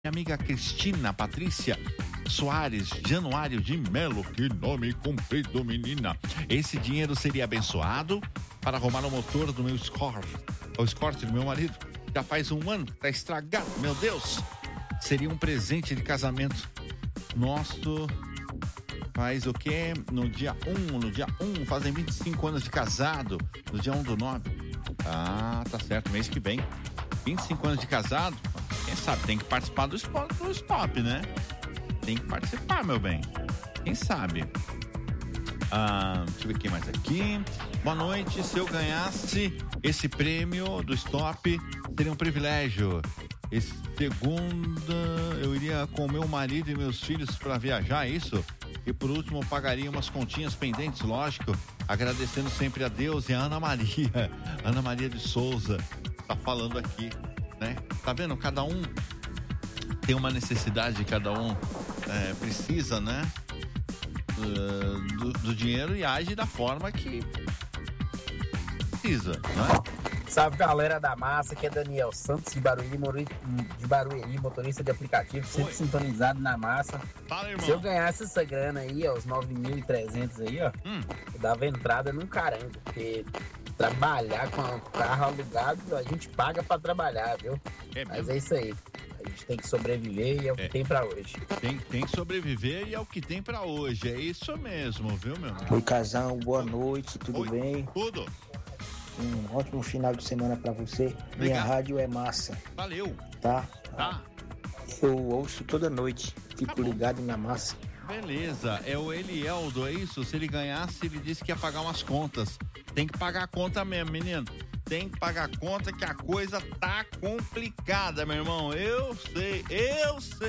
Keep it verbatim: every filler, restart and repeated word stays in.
Minha amiga Cristina Patrícia Soares Januário de Melo, que nome comprido, menina. Esse dinheiro seria abençoado para arrumar o motor do meu Escort, o Escort do meu marido. Já faz um ano, tá estragado, meu Deus. Seria um presente de casamento nosso. Faz o quê? No dia um, no dia um, fazem vinte e cinco anos de casado, no dia um do nove. Ah, tá certo, mês que vem. vinte e cinco anos de casado, quem sabe, tem que participar do stop, do stop, né? Tem que participar, meu bem. Quem sabe? Ah, deixa eu ver quem mais aqui. Boa noite, se eu ganhasse esse prêmio do stop, seria um privilégio. Esse segunda, eu iria com meu marido e meus filhos para viajar, isso? E por último, pagaria umas continhas pendentes, lógico, agradecendo sempre a Deus e a Ana Maria, Ana Maria de Souza, tá falando aqui, né? Tá vendo? Cada um tem uma necessidade, cada um é, precisa, né? Uh, do, do dinheiro e age da forma que precisa, né? Salve, galera da massa, aqui é Daniel Santos de Barueri, de Barueri, motorista de aplicativo, sempre Oi. sintonizado na massa. Fala, irmão. Se eu ganhasse essa grana aí, ó, os nove mil e trezentos aí, ó, hum. eu dava entrada num carango, porque trabalhar com um carro alugado, a gente paga pra trabalhar, viu? É Mas é isso aí. A gente tem que sobreviver e é o que é. tem pra hoje. Tem, tem que sobreviver e é o que tem pra hoje. É isso mesmo, viu, meu irmão? Oi, casal, boa noite, tudo Oi, bem? Tudo. Um ótimo final de semana pra você. Obrigado. Minha rádio é massa. Valeu. Tá? Tá. Eu ouço toda noite. Fico tá ligado na massa. Beleza. É o Elieldo, é isso? Se ele ganhasse, ele disse que ia pagar umas contas. Tem que pagar a conta mesmo, menino. Tem que pagar a conta que a coisa tá complicada, meu irmão. Eu sei, eu sei.